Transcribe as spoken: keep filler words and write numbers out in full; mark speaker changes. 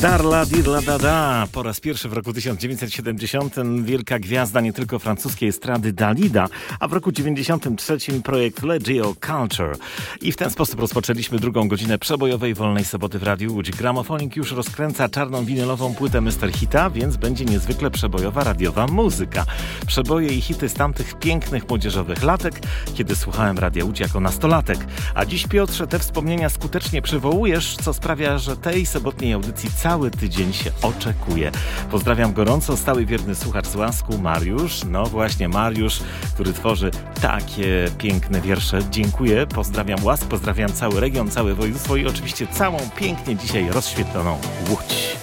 Speaker 1: Darla dirla da da. Po raz pierwszy w roku tysiąc dziewięćset siedemdziesiątym wielka gwiazda nie tylko francuskiej estrady Dalida, a w roku dziewięćdziesiątym trzecim projekt Legio Culture. I w ten sposób rozpoczęliśmy drugą godzinę przebojowej wolnej soboty w Radiu Łódź. Gramofonik już rozkręca czarną winylową płytę mister Hita, więc będzie niezwykle przebojowa radiowa muzyka. Przeboje i hity z tamtych pięknych młodzieżowych latek, kiedy słuchałem Radia Łódź jako nastolatek. A dziś, Piotrze, te wspomnienia skutecznie przywołujesz, co sprawia, że tej sobotniej audycji cały tydzień się oczekuje. Pozdrawiam gorąco, stały wierny słuchacz z Łasku, Mariusz. No właśnie, Mariusz, który tworzy takie piękne wiersze. Dziękuję, pozdrawiam Łask, pozdrawiam cały region, całe województwo i oczywiście całą pięknie dzisiaj rozświetloną Łódź.